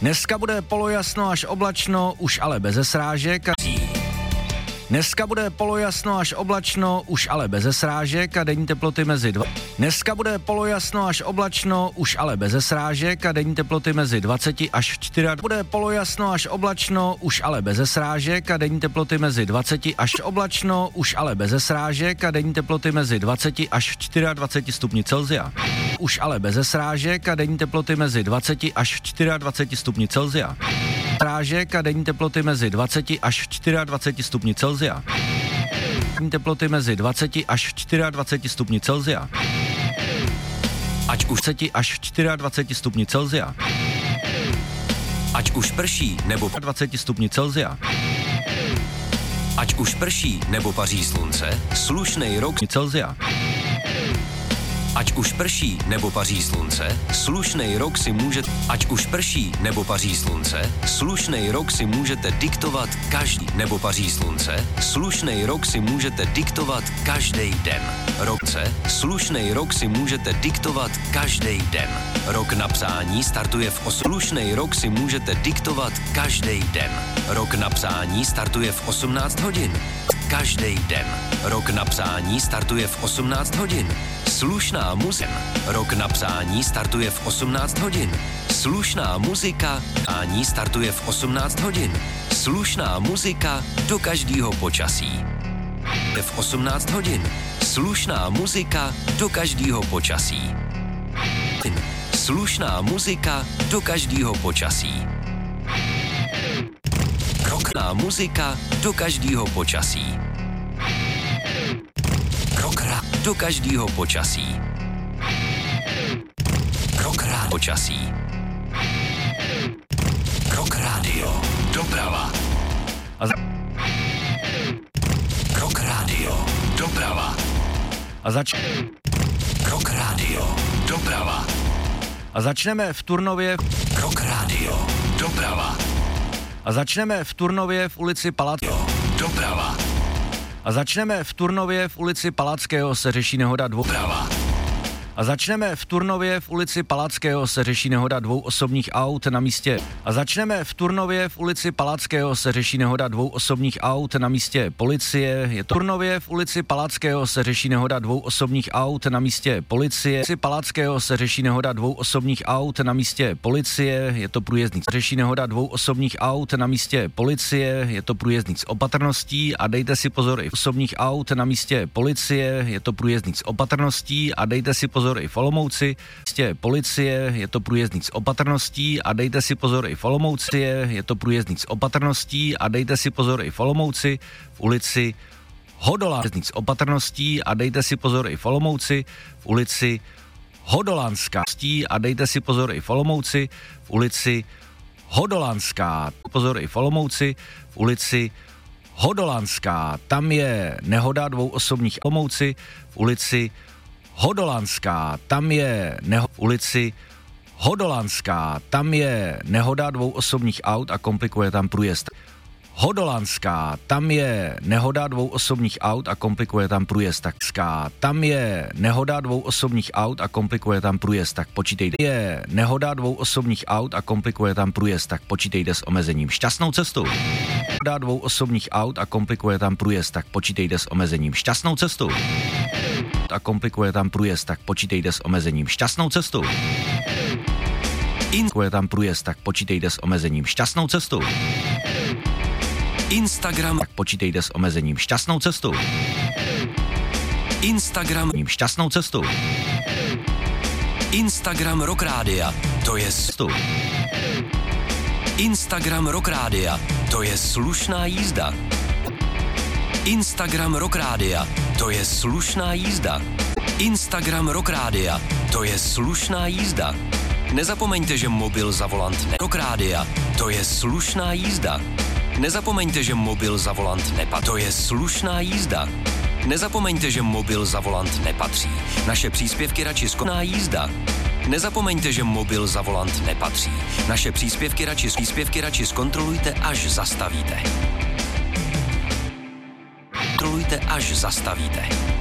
Dneska bude polojasno až oblačno, už ale beze srážek. Dneska bude polojasno až oblačno, už ale beze srážek a denní teploty mezi Dneska bude polojasno až oblačno, už ale beze srážek a denní teploty mezi 20 až 4. Bude polojasno až oblačno, už ale beze srážek a denní teploty mezi 20 až oblačno, už ale beze srážek a denní teploty mezi 20 až 24 stupni Celsia. Už ale beze srážek a denní teploty mezi 20 až 24 stupni Celsia. Srážek a denní teploty mezi 20 až 24 stupni Celsia. Denní teploty mezi 20 až 24 stupni Celsia. Ať už 20 až 24 stupni Celsia. Ať už prší nebo 20 stupni Celsia. Ať už prší nebo paří slunce, slušnej rok Celsia. Ať už prší nebo paří slunce, slušnej rok si můžete, ať už prší nebo paří slunce, slušnej rok si můžete diktovat každý, nebo paří slunce, slušnej rok si můžete diktovat každý den. Roce, slušnej rok si můžete diktovat každý den. Rok na psání startuje v slušnej rok si můžete diktovat každý den. Rok na psání startuje v 18 hodin. Každý den. Rok na psání startuje v 18 hodin. Slušná muzika. Rok na psání startuje v 18 hodin. Slušná muzika. Psání startuje v 18 hodin. Slušná muzika do každého počasí. V 18 hodin. Slušná muzika do každého počasí. Slušná muzika do každého počasí. Rokná muzika do každého počasí. Rokra do každého počasí. Rokrá počasí. Rock rádio. Doprava. Rock rádio. Doprava. Rock rádio. Doprava. A začneme v Turnově. Rock rádio. Doprava. A začneme v Turnově v ulici Palackého. Doprava. A začneme v Turnově v ulici Palackého se řeší nehoda dvou. Doprava. A začneme v Turnově v ulici Palackého se řeší nehoda dvou osobních aut na místě. A začneme v Turnově v ulici Palackého se řeší nehoda dvou osobních aut na místě policie. Je to Turnově v ulici Palackého se řeší nehoda dvou osobních aut na místě policie. V ulici Palackého se řeší nehoda dvou osobních aut na místě policie. Je to průjezdník. Řeší nehoda dvou osobních aut na místě policie. Je to průjezdník s opatrností a dejte si pozor i v osobních aut na místě policie. Je to průjezdník s opatrností a dejte si pozor i v Olomouci, policie, je to průjezdník s opatrností a dejte si pozor i v Olomouci, je to průjezdník s opatrností a dejte si pozor i v Olomouci, v ulici Hodolánský s opatrností a dejte si pozor i v Olomouci, v ulici Hodolánská a dejte si pozor i v Olomouci, v ulici Hodolánská, pozor i v Olomouci, v ulici Hodolánská, tam je nehoda dvou osobních Olomouci, v ulici Hodolánská, tam je ulici Hodolánská, tam je nehoda dvou osobních aut a komplikuje tam průjezd. Hodolánská, tam je nehoda dvou osobních aut a komplikuje tam průjezd. Takská, tam je nehoda dvou osobních aut a komplikuje tam průjezd. Tak počítejte. Je nehoda dvou osobních aut a komplikuje tam průjezd. Tak počítejte s omezením. Šťastnou cestu. Nehoda dvou osobních aut a komplikuje tam průjezd. Tak počítejte s omezením. Šťastnou cestu. A komplikuje tam průjezd, tak počítejte s omezením. Šťastnou cestu. Komplikuje tam průjezd, tak počítejte s omezením. Šťastnou cestu. Instagram. Tak počítejte s omezením. Šťastnou cestu. Instagram. Šťastnou cestu. Instagram Rock Rádia. To je Instagram Rock Rádia. To je slušná jízda. Instagram Rock Rádia. To je slušná jízda. Instagram Rock Rádia. To je slušná jízda. Nezapomeňte, že mobil za volant Rock Rádia. To je slušná jízda. Nezapomeňte, že mobil za volant nepatří. To je slušná jízda. Nezapomeňte, že mobil za volant nepatří. Naše příspěvky radši slušná jízda. Nezapomeňte, že mobil za volant nepatří. Naše příspěvky radši zkontrolujte, až zastavíte. Kontrolujte, až zastavíte.